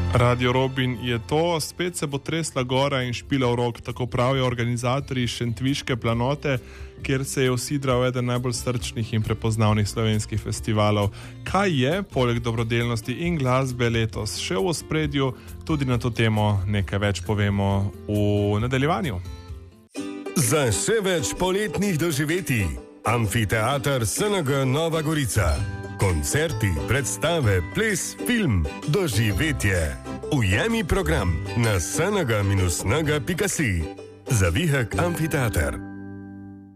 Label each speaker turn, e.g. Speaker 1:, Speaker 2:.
Speaker 1: Radio Robin je to, spet se bo tresla gora in špila v rok, tako pravijo organizatorji Šentviške planote, kjer se je usidral eden najbolj srčnih in prepoznavnih slovenskih festivalov. Kaj je, poleg dobrodelnosti in glasbe, letos še v ospredju, tudi na to temo nekaj več povemo v nadaljevanju.
Speaker 2: Za še več poletnih doživetij Amfiteater SNG Nova Gorica. Koncerti, predstave, ples, film, doživetje. Ujemi program na sng-nega.si. Zavihek Amfiteater.